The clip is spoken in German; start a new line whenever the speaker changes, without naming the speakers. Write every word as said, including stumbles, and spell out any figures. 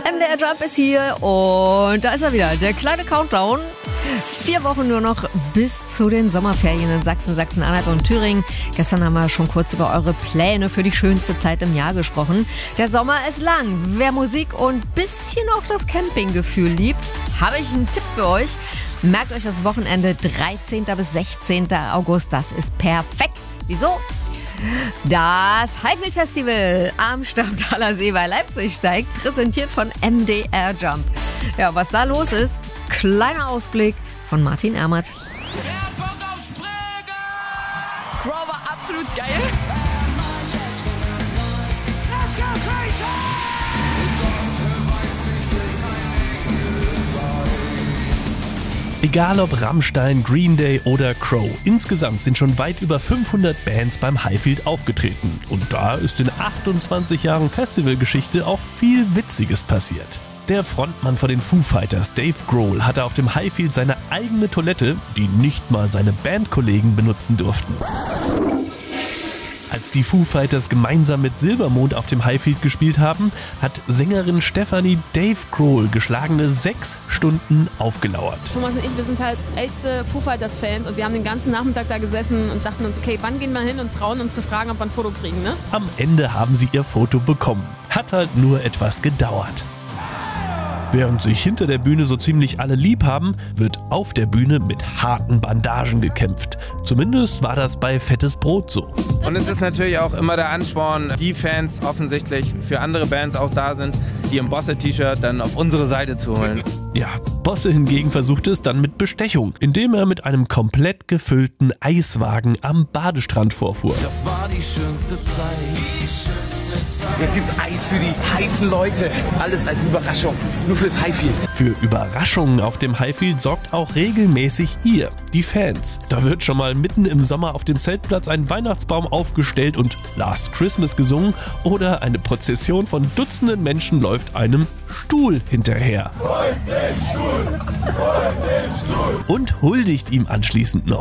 M D R Jump ist hier und da ist er wieder, der kleine Countdown. Vier Wochen nur noch bis zu den Sommerferien in Sachsen, Sachsen-Anhalt und Thüringen. Gestern haben wir schon kurz über eure Pläne für die schönste Zeit im Jahr gesprochen. Der Sommer ist lang. Wer Musik und bisschen auch das Campinggefühl liebt, habe ich einen Tipp für euch. Merkt euch das Wochenende dreizehnten bis sechzehnten August. Das ist perfekt. Wieso? Das Highfield Festival am Stammtaler See bei Leipzig steigt, präsentiert von M D R Jump. Ja, was da los ist, kleiner Ausblick von Martin Ermert.
Crow war absolut geil.
Egal ob Rammstein, Green Day oder Crow, insgesamt sind schon weit über fünfhundert Bands beim Highfield aufgetreten. Und da ist in achtundzwanzig Jahren Festivalgeschichte auch viel Witziges passiert. Der Frontmann von den Foo Fighters, Dave Grohl, hatte auf dem Highfield seine eigene Toilette, die nicht mal seine Bandkollegen benutzen durften. Als die Foo Fighters gemeinsam mit Silbermond auf dem Highfield gespielt haben, hat Sängerin Stefanie Dave Grohl geschlagene sechs Stunden aufgelauert.
Thomas und ich, wir sind halt echte Foo Fighters Fans und wir haben den ganzen Nachmittag da gesessen und dachten uns, okay, wann gehen wir hin und trauen uns zu fragen, ob wir ein Foto kriegen, ne?
Am Ende haben sie ihr Foto bekommen. Hat halt nur etwas gedauert. Während sich hinter der Bühne so ziemlich alle lieb haben, wird auf der Bühne mit harten Bandagen gekämpft. Zumindest war das bei Fettes Brot so.
Und es ist natürlich auch immer der Ansporn, die Fans offensichtlich für andere Bands auch da sind, die im Bosse-T-Shirt dann auf unsere Seite zu holen.
Ja, Bosse hingegen versucht es dann mit Bestechung, indem er mit einem komplett gefüllten Eiswagen am Badestrand vorfuhr.
Das war die schönste Zeit, die schönste Zeit.
Jetzt gibt's Eis für die heißen Leute. Alles als Überraschung. Nur fürs Highfield.
Für Überraschungen auf dem Highfield sorgt auch regelmäßig ihr, die Fans. Da wird schon mal mitten im Sommer auf dem Zeltplatz ein Weihnachtsbaum aufgestellt und Last Christmas gesungen oder eine Prozession von Dutzenden Menschen läuft einem Stuhl hinterher. Und huldigt ihm anschließend noch.